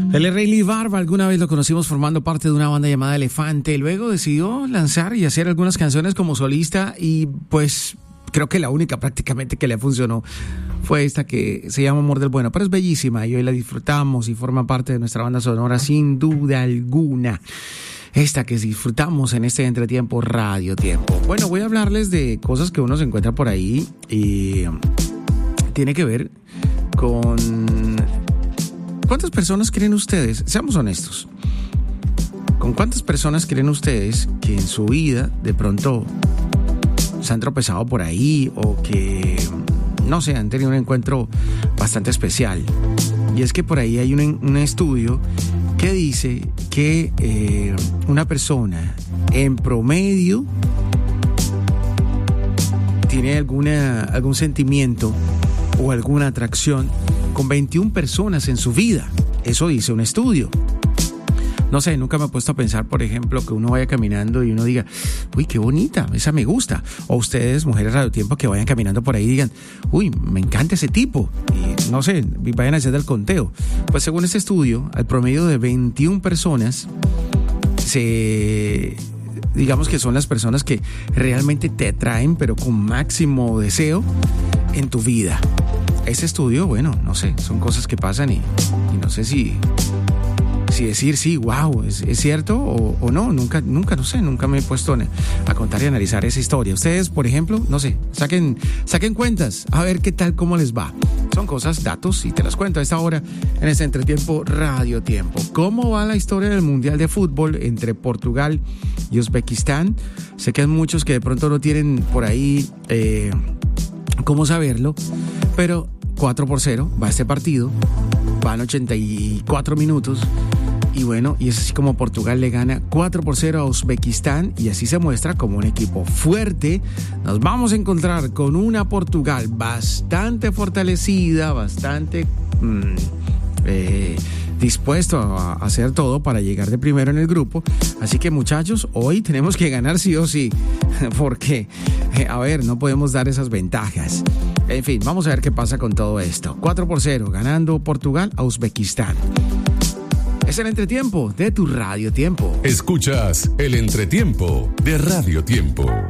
El Rayleigh Barba, alguna vez lo conocimos formando parte de una banda llamada Elefante. Luego decidió lanzar y hacer algunas canciones como solista y pues creo que la única prácticamente que le funcionó fue esta que se llama Amor del Bueno, pero es bellísima y hoy la disfrutamos y forma parte de nuestra banda sonora sin duda alguna. Esta que disfrutamos en este entretiempo Radio Tiempo. Bueno, voy a hablarles de cosas que uno se encuentra por ahí y tiene que ver con... ¿Cuántas personas creen ustedes? Seamos honestos. ¿Con cuántas personas creen ustedes que en su vida de pronto se han tropezado por ahí o que, no sé, han tenido un encuentro bastante especial? Y es que por ahí hay un estudio que dice que una persona en promedio tiene algún sentimiento o alguna atracción con 21 personas en su vida. Eso dice un estudio. No sé, nunca me he puesto a pensar, por ejemplo, que uno vaya caminando y uno diga, uy, qué bonita, esa me gusta. O ustedes, mujeres Radio Tiempo, que vayan caminando por ahí y digan, uy, me encanta ese tipo. Y no sé, vayan a hacer el conteo. Pues según este estudio, al promedio de 21 personas, digamos que son las personas que realmente te atraen, pero con máximo deseo en tu vida. Ese estudio, bueno, no sé, son cosas que pasan y no sé si decir sí, wow, es cierto o no, nunca, no sé, nunca me he puesto a contar y analizar esa historia. Ustedes, por ejemplo, no sé, saquen cuentas, a ver qué tal, cómo les va. Son cosas, datos, y te las cuento a esta hora en este entretiempo Radio Tiempo. ¿Cómo va la historia del Mundial de Fútbol entre Portugal y Uzbekistán? Sé que hay muchos que de pronto no tienen por ahí cómo saberlo, pero 4-0 va este partido, van 84 minutos y bueno, y es así como Portugal le gana 4-0 a Uzbekistán y así se muestra como un equipo fuerte. Nos vamos a encontrar con una Portugal bastante fortalecida, bastante dispuesto a hacer todo para llegar de primero en el grupo. Así que muchachos, hoy tenemos que ganar sí o sí, porque a ver, no podemos dar esas ventajas. En fin, vamos a ver qué pasa con todo esto. 4-0 ganando Portugal a Uzbekistán. Es el entretiempo de tu Radio Tiempo. Escuchas el entretiempo de Radio Tiempo.